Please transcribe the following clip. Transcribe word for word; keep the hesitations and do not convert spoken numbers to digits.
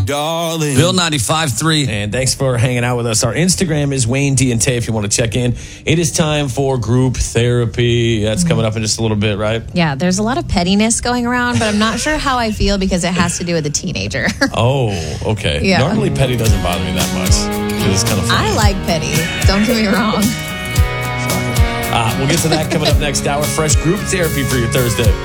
darling. Bill ninety-five three. And thanks for hanging out with us. Our Instagram is Wayne D and Tay if you want to check in. It is time for group therapy. That's coming up in just a little bit, right? Yeah, there's a lot of pettiness going around, but I'm not sure how I feel because it has to do with a teenager. Oh, okay. Yeah. Normally petty doesn't bother me that much because it's kind of funny. I like petty. Don't get me wrong. Uh, we'll get to that coming up next hour. Fresh group therapy for your Thursday.